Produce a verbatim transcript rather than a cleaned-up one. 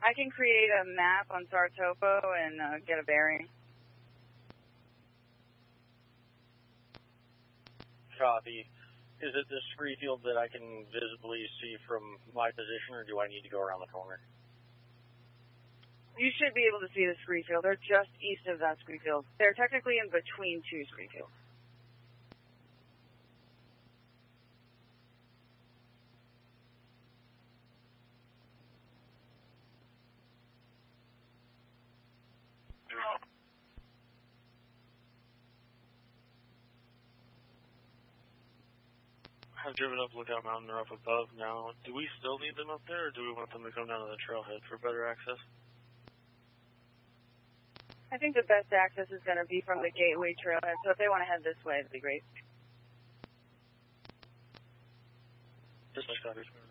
I can create a map on Sartopo and uh, get a bearing. Copy. Is it this scree field that I can visibly see from my position, or do I need to go around the corner? You should be able to see the scree field. They're just east of that scree field. They're technically in between two scree fields. I've driven up Lookout Mountain. They're up above now. Do we still need them up there, or do we want them to come down to the trailhead for better access? I think the best access is going to be from the Gateway trailhead, so if they want to head this way, it'd be great. Just like that.